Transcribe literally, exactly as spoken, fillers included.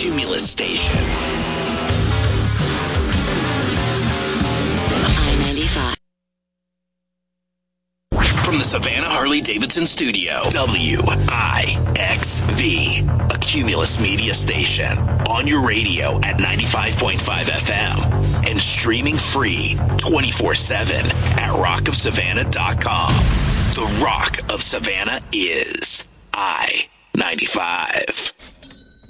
Cumulus Station. I ninety-five. From the Savannah Harley-Davidson studio, W I X V, a Cumulus media station. On your radio at ninety-five point five F M and streaming free twenty-four seven at rock of savannah dot com. The Rock of Savannah is I ninety-five.